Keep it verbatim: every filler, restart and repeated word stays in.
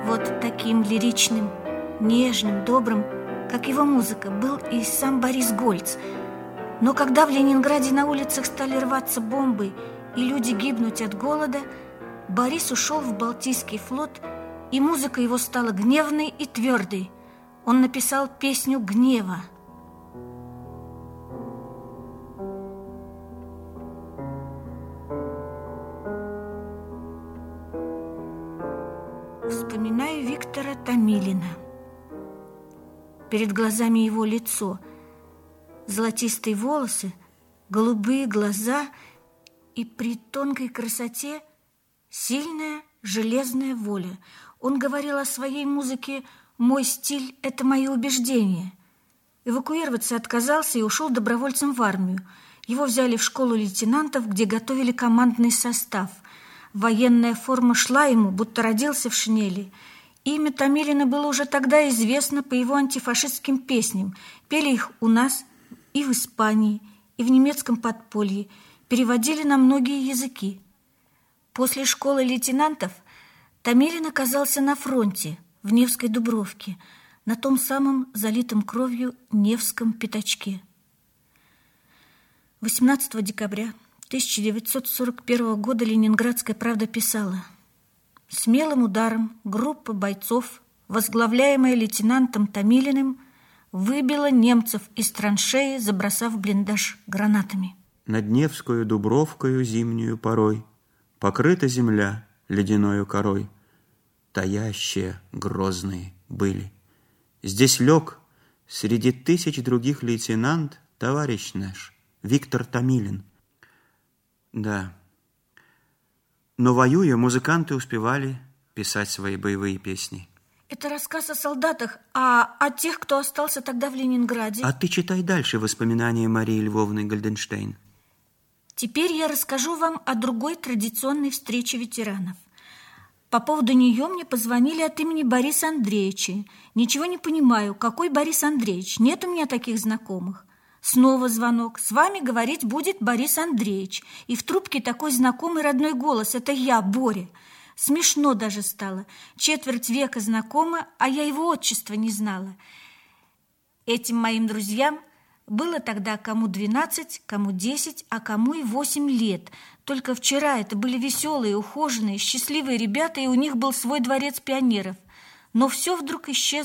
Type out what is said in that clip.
Вот таким лиричным, нежным, добрым, как его музыка, был и сам Борис Гольц. Но когда в Ленинграде на улицах стали рваться бомбы и люди гибнуть от голода, Борис ушел в Балтийский флот, и музыка его стала гневной и твердой. Он написал песню гнева. Вспоминаю Виктора Томилина. Перед глазами его лицо, золотистые волосы, голубые глаза и при тонкой красоте сильная железная воля. Он говорил о своей музыке: «Мой стиль – это мои убеждения». Эвакуироваться отказался и ушел добровольцем в армию. Его взяли в школу лейтенантов, где готовили командный состав. Военная форма шла ему, будто родился в шинели. Имя Томилина было уже тогда известно по его антифашистским песням. Пели их у нас и в Испании, и в немецком подполье. Переводили на многие языки. После школы лейтенантов Томилин оказался на фронте, в Невской Дубровке, на том самом залитом кровью Невском пятачке. восемнадцатого декабря тысяча девятьсот сорок первого года Ленинградская правда писала: смелым ударом группа бойцов, возглавляемая лейтенантом Томилиным, выбила немцев из траншеи, забросав блиндаж гранатами. Над Невскою Дубровкою зимнюю порой покрыта земля ледяною корой. Таящие, грозные были. Здесь лег среди тысяч других лейтенант товарищ наш Виктор Томилин. Да, но воюя, музыканты успевали писать свои боевые песни. Это рассказ о солдатах, а о тех, кто остался тогда в Ленинграде. А ты читай дальше воспоминания Марии Львовны Гольденштейн. Теперь я расскажу вам о другой традиционной встрече ветеранов. По поводу нее мне позвонили от имени Бориса Андреевича. Ничего не понимаю, какой Борис Андреевич? Нет у меня таких знакомых. Снова звонок. С вами говорить будет Борис Андреевич. И в трубке такой знакомый родной голос. Это я, Боря. Смешно даже стало. Четверть века знакома, а я его отчества не знала. Этим моим друзьям было тогда кому двенадцать, кому десять, а кому и восемь лет. Только вчера это были веселые, ухоженные, счастливые ребята, и у них был свой дворец пионеров. Но все вдруг исчезло.